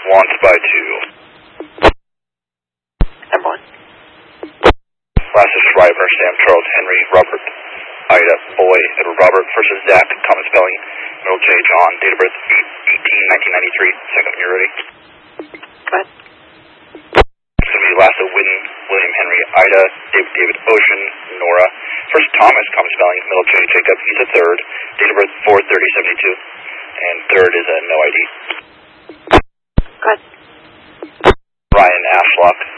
Wants by 2. M1. Last is Shriver, Sam, Charles, Henry, Robert, Ida, Boy, Edward, Robert. First is Zach, common spelling, middle J, John, date of birth 8/18/1993. Second, when you're ready. Go ahead. It's going to be Lasso, Whitten, William, Henry, Ida, David, Ocean, Nora. First, Thomas, common spelling, middle J, Jacob. He's a third, date of birth 4/30/72. And third is a no ID. Go ahead. Ryan Ashlock.